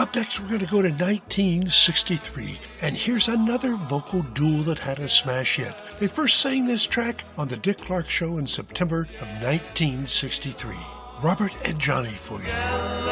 Up next, we're going to go to 1963, and here's another vocal duo that had a smash hit. They first sang this track on The Dick Clark Show in September of 1963. Robert and Johnny for you.